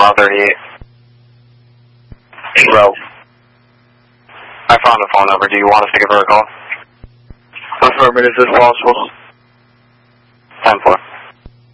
mile 38. Bro. I found the phone number. Do you want us to give her a call? Affirmative, if possible. 10-4.